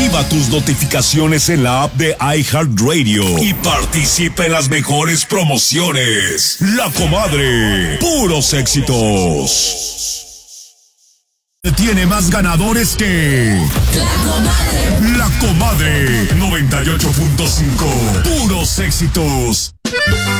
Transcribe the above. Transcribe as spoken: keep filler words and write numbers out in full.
Activa tus notificaciones en la app de iHeartRadio y participa en las mejores promociones. La Comadre, puros éxitos. Tiene más ganadores que La Comadre. La Comadre, noventa y ocho punto cinco, puros éxitos.